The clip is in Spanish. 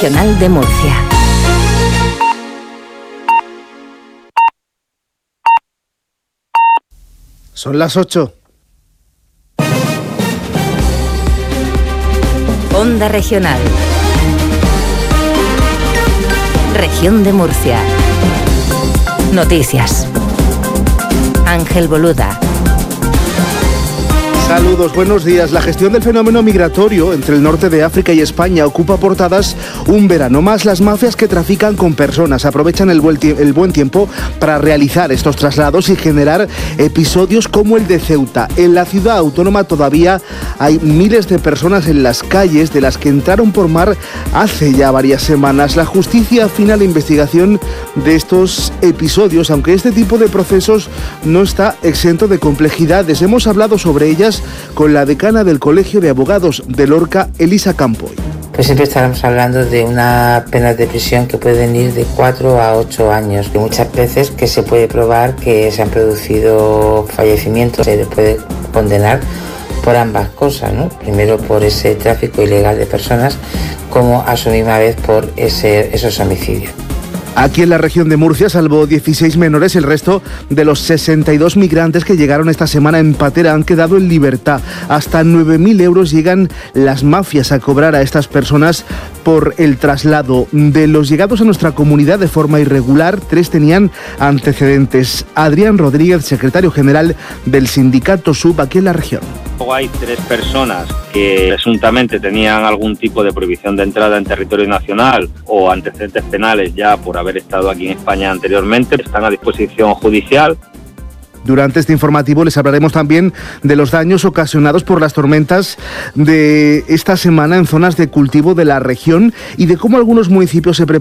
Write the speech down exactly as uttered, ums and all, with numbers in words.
Regional de Murcia. Son las ocho. Onda Regional. Región de Murcia. Noticias. Ángel Boluda. Saludos, buenos días. La gestión del fenómeno migratorio entre el norte de África y España ocupa portadas un verano más. Las mafias que trafican con personas aprovechan el buen, tie- el buen tiempo para realizar estos traslados y generar episodios como el de Ceuta. En la ciudad autónoma todavía hay miles de personas en las calles de las que entraron por mar hace ya varias semanas. La justicia afina la investigación de estos episodios, aunque este tipo de procesos no está exento de complejidades. Hemos hablado sobre ellas con la decana del Colegio de Abogados de Lorca, Elisa Campoy. Pues siempre estaremos hablando de una pena de prisión que pueden ir de cuatro a ocho años, que muchas veces que se puede probar que se han producido fallecimientos, se les puede condenar por ambas cosas, ¿no? Primero por ese tráfico ilegal de personas, como a su misma vez por ese, esos homicidios. Aquí en la región de Murcia, salvo dieciséis menores, el resto de los sesenta y dos migrantes que llegaron esta semana en patera han quedado en libertad. Hasta nueve mil euros llegan las mafias a cobrar a estas personas por el traslado. De los llegados a nuestra comunidad de forma irregular, tres tenían antecedentes. Adrián Rodríguez, secretario general del sindicato SUB aquí en la región. Luego hay tres personas que presuntamente tenían algún tipo de prohibición de entrada en territorio nacional o antecedentes penales ya por haber estado aquí en España anteriormente. Están a disposición judicial. Durante este informativo les hablaremos también de los daños ocasionados por las tormentas de esta semana en zonas de cultivo de la región y de cómo algunos municipios se preparan